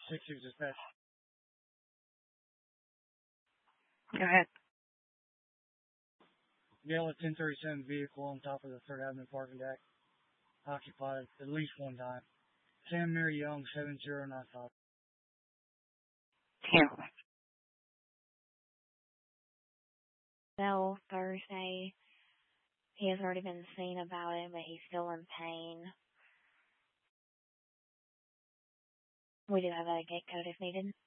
6-2 dispatch. Go ahead. Yellow 1037 vehicle on top of the 3rd Avenue parking deck. Occupied at least one time. Sam Mary Young, 7095. Two. No, Thursday. He has already been seen about it, but he's still in pain. We do have a gate code if needed.